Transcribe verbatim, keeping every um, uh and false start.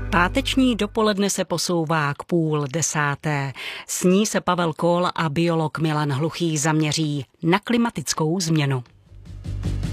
Páteční dopoledne se posouvá k půl desáté. S ní se Pavel Kól a biolog Milan Hluchý zaměří na klimatickou změnu.